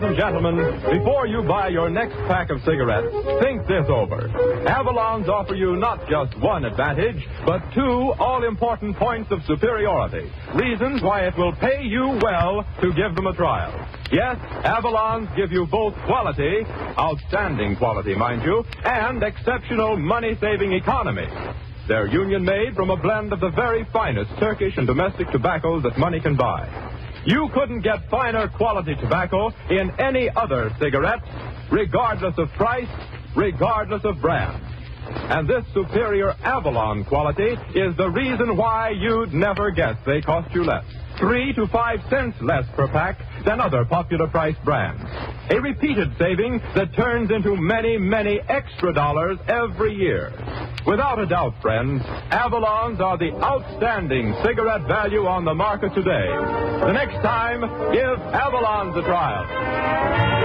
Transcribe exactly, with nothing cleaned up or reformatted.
and gentlemen, before you buy your next pack of cigarettes, think this over. Avalons offer you not just one advantage, but two all-important points of superiority. Reasons why it will pay you well to give them a trial. Yes, Avalons give you both quality, outstanding quality, mind you, and exceptional money-saving economy. They're union-made from a blend of the very finest Turkish and domestic tobaccos that money can buy. You couldn't get finer quality tobacco in any other cigarette, regardless of price, regardless of brand. And this superior Avalon quality is the reason why you'd never guess they cost you less. Three to five cents less per pack than other popular price brands. A repeated saving that turns into many, many extra dollars every year. Without a doubt, friends, Avalons are the outstanding cigarette value on the market today. The next time, give Avalons a trial.